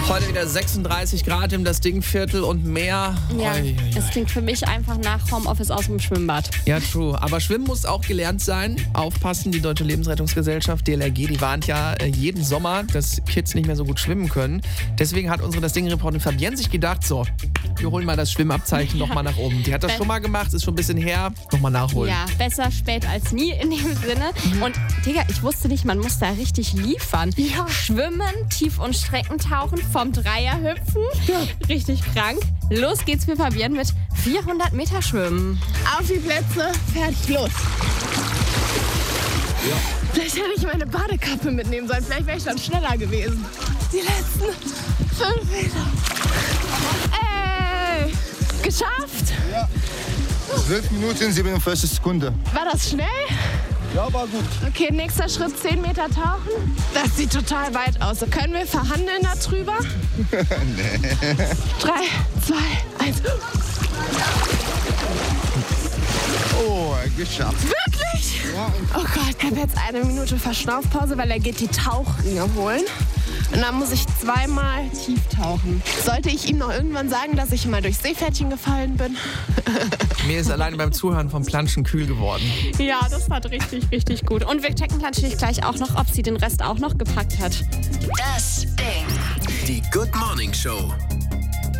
Heute wieder 36 Grad im das Dingviertel und mehr. Ja, es klingt für mich einfach nach Homeoffice aus dem Schwimmbad. Ja, true. Aber Schwimmen muss auch gelernt sein. Aufpassen, die Deutsche Lebensrettungsgesellschaft, DLRG, die warnt ja jeden Sommer, dass Kids nicht mehr so gut schwimmen können. Deswegen hat unsere Das Ding-Reporterin Fabienne sich gedacht, so, wir holen mal das Schwimmabzeichen nochmal nach oben. Die hat das schon mal gemacht, ist schon ein bisschen her. Nochmal nachholen. Ja, besser spät als nie in dem Sinne. Und Digga, ich wusste nicht, man muss da richtig liefern. Ja. Schwimmen, Tief- und Streckentauchen, vom Dreier hüpfen. Ja. Richtig krank. Los geht's für Fabienne mit 400 Meter Schwimmen. Auf die Plätze, fertig, los. Ja. Vielleicht hätte ich meine Badekappe mitnehmen sollen. Vielleicht wäre ich dann schneller gewesen. Die letzten 5 Meter. Ey, geschafft? Ja. 12 Minuten, 47 Sekunden. War das schnell? Ja, war gut. Okay, nächster Schritt, 10 Meter tauchen. Das sieht total weit aus. Können wir verhandeln darüber? Nee. 3, 2, 1. Oh, geschafft. Wirklich? Ja. Oh Gott, ich habe jetzt 1 Minute Verschnaufpause, weil er geht die Tauchringe holen. Und dann muss ich 2-mal tief tauchen. Sollte ich ihm noch irgendwann sagen, dass ich mal durchs Seepferdchen gefallen bin? Mir ist alleine beim Zuhören vom Planschen kühl geworden. Ja, das war richtig, richtig gut. Und wir checken natürlich gleich auch noch, ob sie den Rest auch noch gepackt hat. Das Ding. Die Good Morning Show.